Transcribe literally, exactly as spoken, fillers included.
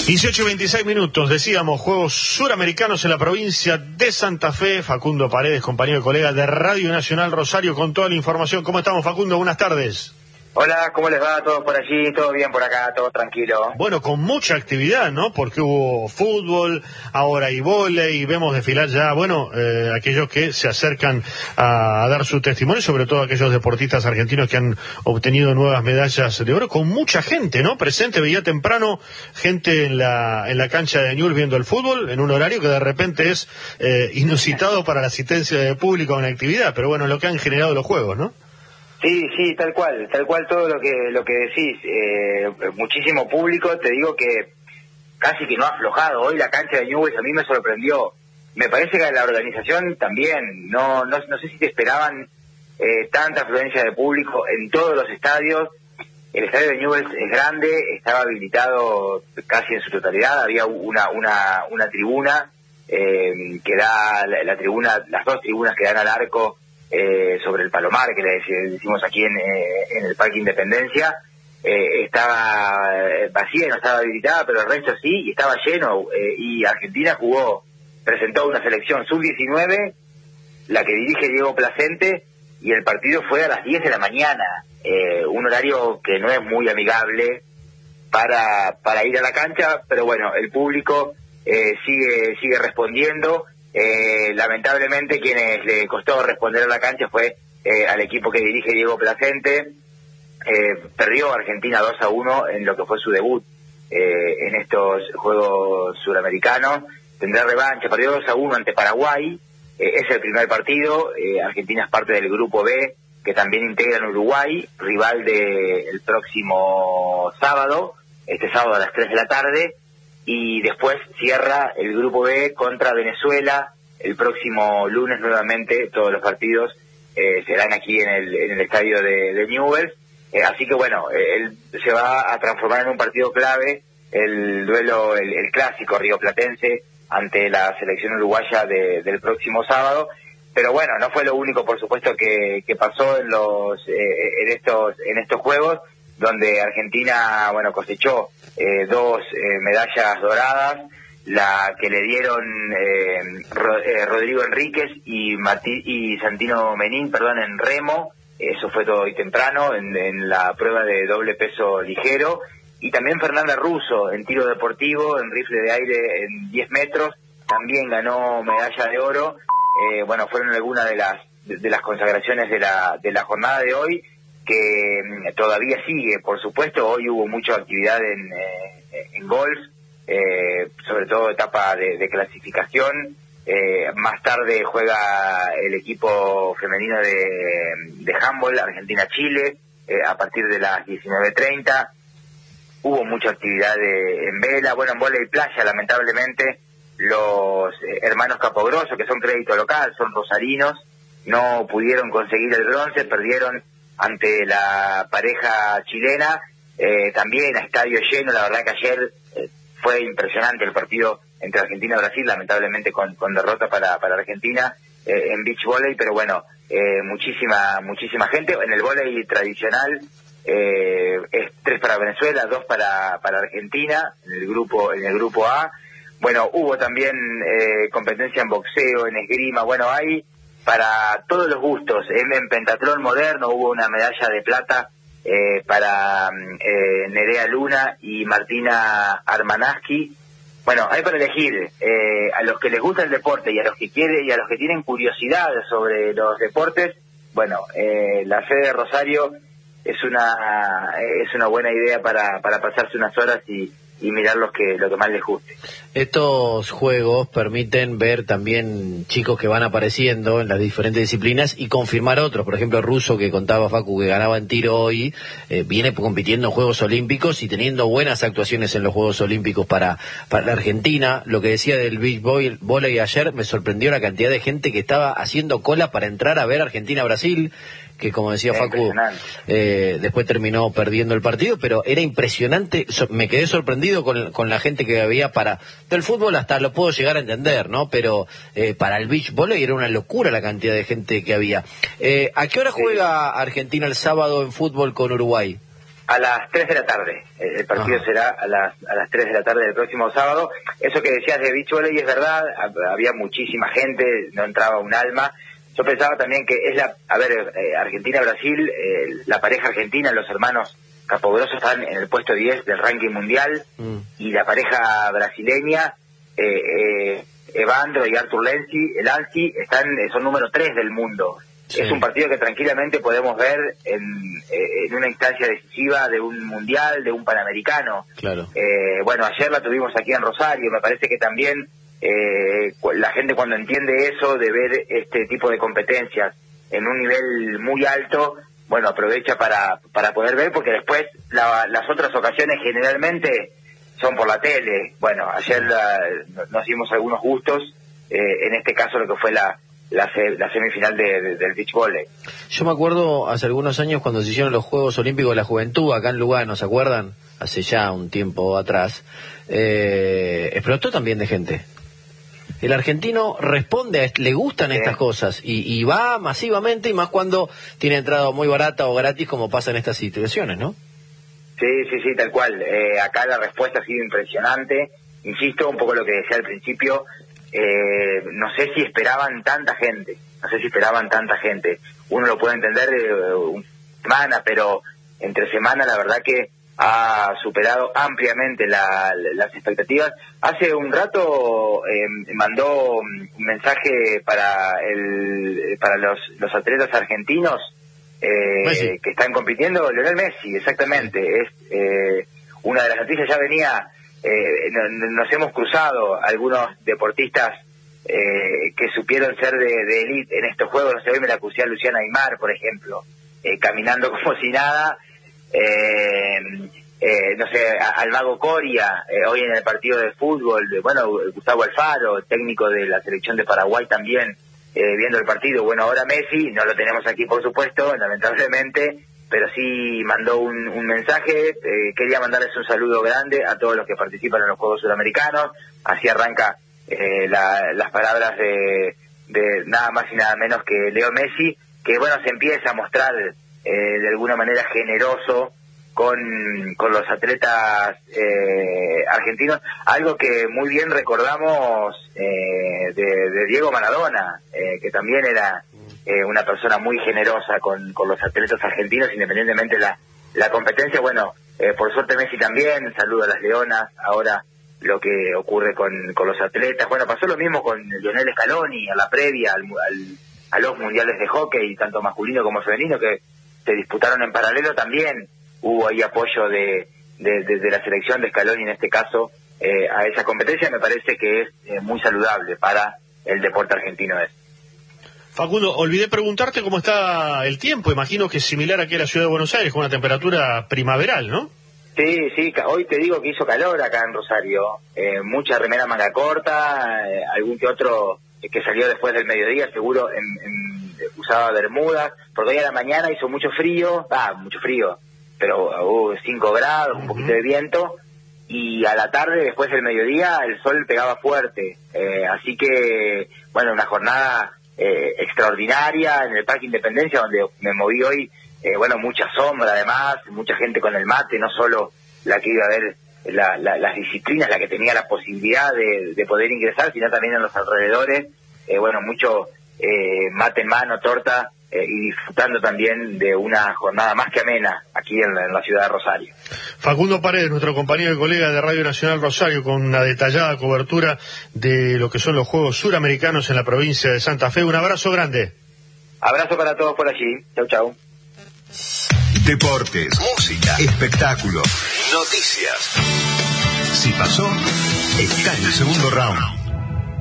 dieciocho y veintiséis minutos, decíamos, Juegos Suramericanos en la provincia de Santa Fe. Facundo Paredes, compañero y colega de Radio Nacional Rosario, con toda la información. ¿Cómo estamos, Facundo? Buenas tardes. Hola, ¿cómo les va? ¿Todos por allí? ¿Todo bien por acá? ¿Todo tranquilo? Bueno, con mucha actividad, ¿no? Porque hubo fútbol, ahora hay vóley, y vemos desfilar ya, bueno, eh, aquellos que se acercan a, a dar su testimonio, sobre todo aquellos deportistas argentinos que han obtenido nuevas medallas de oro, con mucha gente, ¿no? Presente, veía temprano gente en la en la cancha de Newell's viendo el fútbol, en un horario que de repente es eh, inusitado para la asistencia de público en actividad, pero bueno, lo que han generado los Juegos, ¿no? Sí, sí, tal cual, tal cual todo lo que lo que decís, eh, muchísimo público, te digo que casi que no ha aflojado. Hoy la cancha de Newell's a mí me sorprendió, me parece que la organización también, no no, no sé si te esperaban eh, tanta afluencia de público en todos los estadios. El estadio de Newell's es grande, estaba habilitado casi en su totalidad, había una una una tribuna eh, que da la, la tribuna, las dos tribunas que dan al arco, Eh, sobre el Palomar, que le decimos aquí en, eh, en el Parque Independencia, eh, estaba vacía, no estaba habilitada, pero el resto sí, y estaba lleno, eh, y Argentina jugó, presentó una selección sub diecinueve, la que dirige Diego Placente, y el partido fue a las diez de la mañana, eh, un horario que no es muy amigable para, para ir a la cancha, pero bueno, el público eh, sigue, sigue respondiendo. Eh, lamentablemente quienes le costó responder a la cancha fue eh, al equipo que dirige Diego Placente. Eh, perdió Argentina dos a uno en lo que fue su debut eh, en estos Juegos Suramericanos. Tendrá revancha, perdió dos a uno ante Paraguay, eh, es el primer partido. eh, Argentina es parte del grupo B, que también integran Uruguay, rival del próximo sábado, este sábado a las tres de la tarde. Y después cierra el grupo B contra Venezuela el próximo lunes. Nuevamente todos los partidos eh, serán aquí en el en el estadio de, de Newell's, eh, así que bueno, eh, él se va a transformar en un partido clave, el duelo, el, el clásico rioplatense ante la selección uruguaya de, del próximo sábado. Pero bueno, no fue lo único, por supuesto, que, que pasó en los eh, en estos en estos juegos, donde Argentina, bueno, cosechó eh, dos eh, medallas doradas, la que le dieron eh, Ro, eh, Rodrigo Enríquez y, Martí, y Santino Menín, perdón, en remo. Eso fue todo hoy temprano, en, en la prueba de doble peso ligero. Y también Fernanda Russo, en tiro deportivo, en rifle de aire en diez metros, también ganó medalla de oro. Eh, bueno, fueron algunas de las de, de las consagraciones de la de la jornada de hoy, que todavía sigue, por supuesto. Hoy hubo mucha actividad en, eh, en golf, eh, sobre todo etapa de, de clasificación. Eh, más tarde juega el equipo femenino de, de handball, Argentina-Chile, eh, a partir de las diecinueve treinta. Hubo mucha actividad de, en vela, bueno, en vóley playa, lamentablemente, los eh, hermanos Capogrosso, que son crédito local, son rosarinos, no pudieron conseguir el bronce, perdieron ante la pareja chilena, eh, también a estadio lleno. La verdad que ayer eh, fue impresionante el partido entre Argentina y Brasil, lamentablemente con, con derrota para, para Argentina eh, en beach volley, pero bueno, eh, muchísima muchísima gente. En el volley tradicional eh, es tres para Venezuela, dos para, para Argentina, en el grupo en el grupo A. Bueno, hubo también eh, competencia en boxeo, en esgrima, bueno, hay para todos los gustos. En, en pentatlón moderno hubo una medalla de plata eh, para eh, Nerea Luna y Martina Armanaski. Bueno, hay para elegir. Eh, a los que les gusta el deporte y a los que quieren y a los que tienen curiosidad sobre los deportes, bueno, eh, la sede de Rosario es una es una buena idea para para pasarse unas horas y y mirar los que, lo que más les guste. Estos juegos permiten ver también chicos que van apareciendo en las diferentes disciplinas y confirmar otros. Por ejemplo, Russo, que contaba Facu que ganaba en tiro hoy, eh, viene compitiendo en Juegos Olímpicos y teniendo buenas actuaciones en los Juegos Olímpicos para, para la Argentina. Lo que decía del beach volley ayer, me sorprendió la cantidad de gente que estaba haciendo cola para entrar a ver Argentina-Brasil, que como decía Facu, eh, después terminó perdiendo el partido, pero era impresionante. So, me quedé sorprendido con, con la gente que había para... Del fútbol hasta lo puedo llegar a entender, ¿no? Pero eh, para el beach volley era una locura la cantidad de gente que había. Eh, ¿A qué hora juega Argentina el sábado en fútbol con Uruguay? a las tres de la tarde. El partido Ajá. será a las a las tres de la tarde del próximo sábado. Eso que decías de beach volley es verdad, había muchísima gente, no entraba un alma. Yo pensaba también que es la, a ver, eh, Argentina-Brasil, eh, la pareja argentina, los hermanos Capogrossos están en el puesto diez del ranking mundial, mm. y la pareja brasileña, eh, eh, Evandro y Arthur Lenzi, Lanzi, están, son número tres del mundo. Sí. Es un partido que tranquilamente podemos ver en, en una instancia decisiva de un mundial, de un panamericano. Claro. Eh, bueno, ayer la tuvimos aquí en Rosario, me parece que también eh, la gente cuando entiende eso de ver este tipo de competencias en un nivel muy alto, bueno, aprovecha para para poder ver, porque después la, las otras ocasiones generalmente son por la tele. Bueno, ayer la, nos dimos algunos gustos, eh, en este caso lo que fue la La, la semifinal de, de, del beach volley. Yo me acuerdo hace algunos años cuando se hicieron los Juegos Olímpicos de la Juventud acá en Lugano, ¿se acuerdan? Hace ya un tiempo atrás. Eh, explotó también de gente. El argentino responde, a, le gustan sí. estas cosas y, y va masivamente, y más cuando tiene entrada muy barata o gratis, como pasa en estas situaciones, ¿no? Sí, sí, sí, tal cual. Eh, acá la respuesta ha sido impresionante. Insisto, un poco lo que decía al principio. Eh, no sé si esperaban tanta gente, no sé si esperaban tanta gente. Uno lo puede entender eh, una semana, pero entre semana la verdad que ha superado ampliamente la, las expectativas. Hace un rato eh, mandó un mensaje para el para los, los atletas argentinos eh, que están compitiendo, Lionel Messi, exactamente. Es eh, una de las noticias, ya venía. Eh, nos hemos cruzado algunos deportistas eh, que supieron ser de, de élite en estos juegos. No sé, hoy me la crucé a Luciana Aymar, por ejemplo, eh, caminando como si nada. Eh, eh, no sé, a, al Mago Coria, eh, hoy en el partido de fútbol. De, bueno, Gustavo Alfaro, técnico de la selección de Paraguay también, eh, viendo el partido. Bueno, ahora Messi, no lo tenemos aquí por supuesto, lamentablemente, pero sí mandó un, un mensaje. Eh, quería mandarles un saludo grande a todos los que participan en los Juegos Sudamericanos. Así arranca eh, la, las palabras de, de nada más y nada menos que Leo Messi, que bueno, se empieza a mostrar eh, de alguna manera generoso con, con los atletas eh, argentinos, algo que muy bien recordamos eh, de, de Diego Maradona, eh, que también era Eh, una persona muy generosa con, con los atletas argentinos, independientemente de la, la competencia. Bueno, eh, por suerte Messi también, saluda a las leonas. Ahora lo que ocurre con, con los atletas, bueno, pasó lo mismo con Lionel Scaloni a la previa al, al, a los mundiales de hockey, tanto masculino como femenino, que se disputaron en paralelo. También hubo ahí apoyo de, de, de, de la selección de Scaloni en este caso eh, a esa competencia. Me parece que es eh, muy saludable para el deporte argentino. Es Facundo, olvidé preguntarte cómo está el tiempo. Imagino que es similar aquí a la ciudad de Buenos Aires, con una temperatura primaveral, ¿no? Sí, sí, hoy te digo que hizo calor acá en Rosario. Eh, mucha remera manga corta, eh, algún que otro que salió después del mediodía, seguro en, en, usaba bermudas, porque hoy a la mañana hizo mucho frío, ah, mucho frío, pero hubo uh, cinco grados, uh-huh. un poquito de viento, y a la tarde, después del mediodía, el sol pegaba fuerte. Eh, así que, bueno, una jornada Eh, extraordinaria en el Parque Independencia, donde me moví hoy. Eh, bueno, mucha sombra además, mucha gente con el mate, no solo la que iba a ver la, la, las disciplinas, la que tenía la posibilidad de, de poder ingresar, sino también en los alrededores. Eh, bueno, mucho eh, mate en mano, torta, eh, y disfrutando también de una jornada más que amena aquí en la, en la ciudad de Rosario. Facundo Paredes, nuestro compañero y colega de Radio Nacional Rosario, con una detallada cobertura de lo que son los Juegos Suramericanos en la provincia de Santa Fe. Un abrazo grande. Abrazo para todos por allí. Chau, chau. Deportes, música, espectáculos, noticias. Si pasó, está en el segundo round.